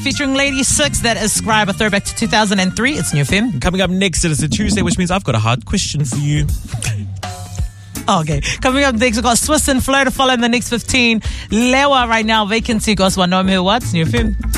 featuring Lady Six that ascribe a throwback to 2003. It's New FM. Coming up next, it is a Tuesday, which means I've got a hard question for you. Okay, coming up next, we've got Swiss and Flo to follow in the next 15. Lewa right now, vacancy goes one. No, what's New FM.